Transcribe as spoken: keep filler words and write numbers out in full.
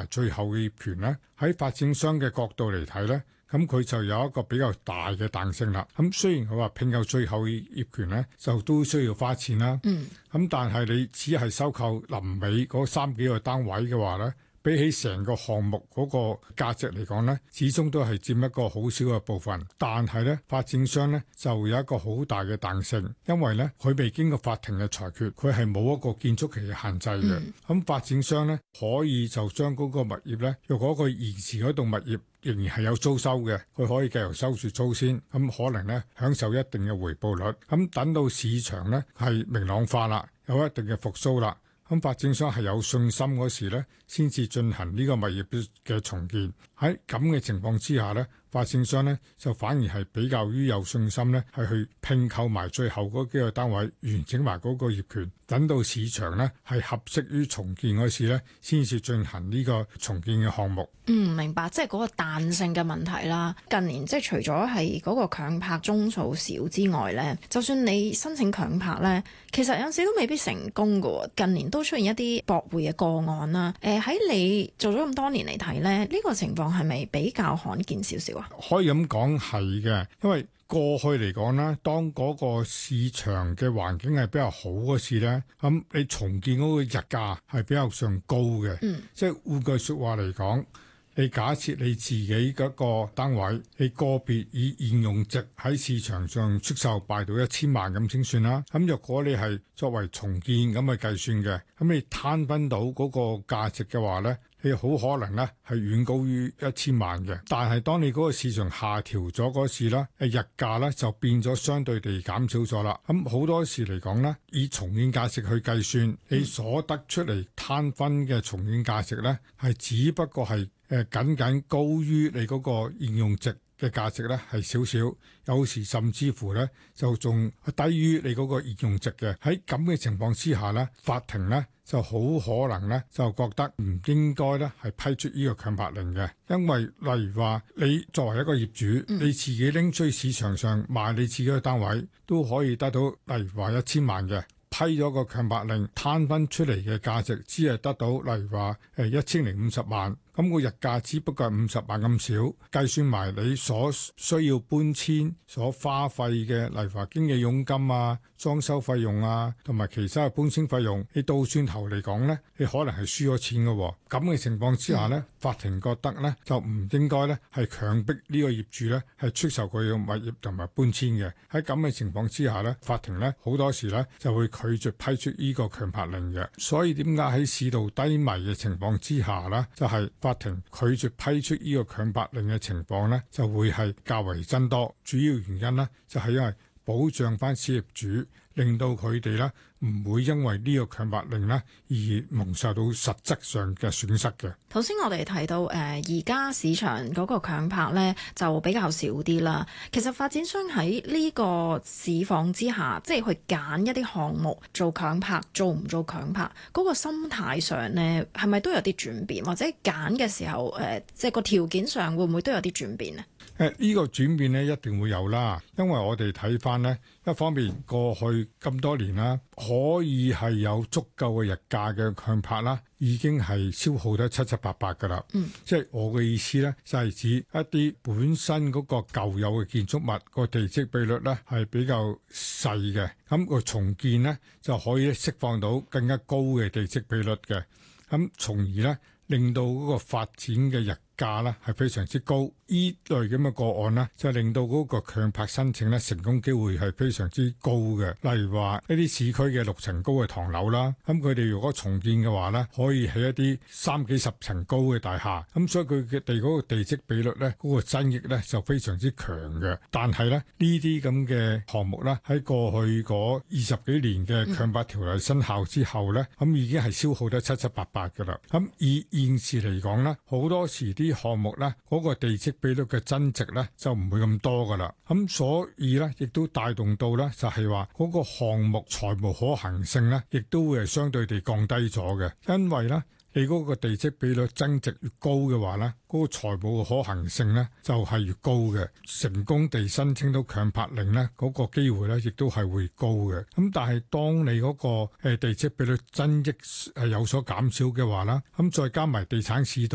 埋最後嘅業權咧，喺發展商嘅角度嚟睇咧，咁佢就有一個比較大嘅彈性啦。咁雖然佢話併購最後嘅業權咧，就都需要花錢啦。嗯。咁但係你只係收購臨尾嗰三幾個單位嘅話咧，比起成個項目嗰個價值嚟講咧，始終都係佔一個好少嘅部分。但係咧，發展商咧就有一個好大嘅彈性，因為咧佢未經過法庭嘅裁決，佢係冇一個建築期嘅限制嘅。咁、嗯、發展商咧可以就將嗰個物業咧，若果佢現時嗰棟物業仍然係有租收嘅，佢可以繼續收住租先，咁可能咧享受一定嘅回報率。咁等到市場咧係明朗化啦，有一定嘅復甦啦。咁發展商係有信心嗰時咧，先至進行呢個物業嘅重建。喺咁嘅情況之下咧，發展商咧就反而係比較於有信心咧，係去併購埋最後嗰幾個單位，完整埋嗰個業權。等到市場咧係合適於重建嗰時咧，先至進行呢個重建嘅項目。 嗯，明白，即係嗰個彈性嘅問題啦。近年即係除咗係嗰個強拍宗數少之外咧，就算你申請強拍咧，其實有陣時都未必成功㗎。近年都出現一啲駁回嘅個案啦。誒、呃，喺你做咗咁多年嚟睇咧，呢、這個情況係咪比較罕見少少啊？ 可以咁講係嘅，因為過去嚟講咧，當嗰個市場嘅環境係比較好嗰時咧，咁你重建嗰個日價係比較上高嘅。嗯，即係換句説話嚟講，你假設你自己嗰個單位，你個別以現用值喺市場上出售賣到一千萬咁先算啦。咁若果你係作為重建咁去計算嘅，咁你攤分到嗰個價值嘅話咧，你好可能咧係遠高於一千萬嘅。但係當你嗰個市場下調咗嗰時咧，誒日價咧就變咗相對地減少咗啦。咁好多時嚟講咧，以重建價值去計算，你所得出嚟攤分嘅重建價值咧，係只不過係誒僅僅高於你嗰個現用值嘅價值咧係少少，有時甚至乎咧就仲低於你嗰個現用值嘅。喺咁嘅情況之下咧，法庭咧就好可能咧就覺得唔應該咧係批出呢個強拍令嘅，因為例如話你作為一個業主，嗯、你自己拎出去市場上賣你自己嘅單位都可以得到，例如話一千萬嘅。批咗個強拍令，攤分出嚟嘅價值只係得到，例如話誒一千零五十萬，咁個日價只不過係五十萬咁少，計算埋你所需要搬遷所花費嘅，例如話經紀佣金啊、裝修費用啊，同埋其他嘅搬遷費用，你倒轉頭嚟講咧，你可能係輸咗錢嘅。咁嘅情況之下咧，法庭覺得咧就唔應該咧係強迫呢個業主咧係出售佢嘅物業同埋搬遷嘅。喺咁嘅情況之下咧，法庭咧好多時咧就會拒絕批出呢個強拍令嘅。所以點解喺市道低迷嘅情況之下咧，就係、是、法庭拒絕批出呢個強拍令嘅情況咧，就會係較為增多。主要原因咧就係因為保障翻小業主，令到佢哋咧唔會因為呢個強拍令咧而蒙受到實質上嘅損失嘅。 頭先我哋提到誒而家市場嗰個強拍咧就比較少啲啦。其實發展商喺呢個市況之下，即係去揀一啲項目做強拍，做唔做強拍嗰個心態上咧，係咪都有啲轉變？或者揀嘅時候誒，即係個條件上會唔會都有啲轉變呢？ 誒呢個轉變咧一定會有啦，因為我哋睇翻呢一方面過去咁多年啦，可以係有足夠嘅日價嘅強拍啦，已經係消耗得七七八八噶啦。嗯，即係我嘅意思咧，就係指一啲本身嗰個舊有嘅建築物個地積比率咧係比較細嘅，咁個重建咧就可以釋放到更加高嘅地積比率嘅，咁從而咧令到嗰個發展嘅日價咧係非常之高。依類咁嘅個案呢，就令到嗰個強拍申請咧成功機會係非常之高嘅。例如話一啲市區嘅六層高嘅唐樓啦，咁佢哋如果重建嘅話呢，可以起一啲三幾十層高嘅大廈，咁所以佢嘅地嗰個地積比率咧，嗰個增益咧就非常之強嘅。但係咧呢啲咁嘅項目咧喺過去嗰二十幾年嘅強拍條例生效之後咧，咁已經係消耗得七七八八噶啦。咁以現時嚟講咧，好多時啲項目咧嗰個地積比率嘅增值咧就唔會咁多噶啦，咁所以咧亦都帶動到咧就係話嗰個項目財務可行性咧，亦都會係相對地降低咗嘅，因為咧你嗰個地積比率增值越高嘅話咧，嗰個財務嘅可行性咧就係越高嘅，成功地申請到強拍令咧嗰個機會咧亦都係會高嘅。咁但係當你嗰個誒地積比率增益係有所減少嘅話啦，咁再加埋地產市道